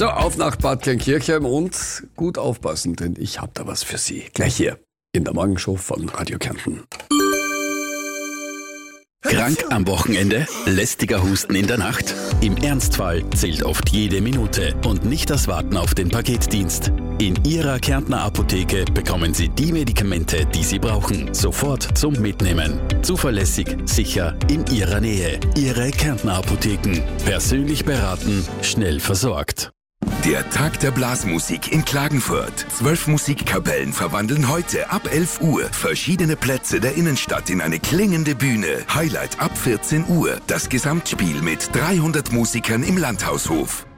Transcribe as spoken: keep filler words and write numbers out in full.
So, auf nach Bad Kleinkirchheim und gut aufpassen, denn ich habe da was für Sie. Gleich hier in der Morgenshow von Radio Kärnten. Krank am Wochenende? Lästiger Husten in der Nacht? Im Ernstfall zählt oft jede Minute und nicht das Warten auf den Paketdienst. In Ihrer Kärntner Apotheke bekommen Sie die Medikamente, die Sie brauchen, sofort zum Mitnehmen. Zuverlässig, sicher, in Ihrer Nähe. Ihre Kärntner Apotheken. Persönlich beraten, schnell versorgt. Der Tag der Blasmusik in Klagenfurt. Zwölf Musikkapellen verwandeln heute ab elf Uhr verschiedene Plätze der Innenstadt in eine klingende Bühne. Highlight ab vierzehn Uhr. Das Gesamtspiel mit dreihundert Musikern im Landhaushof.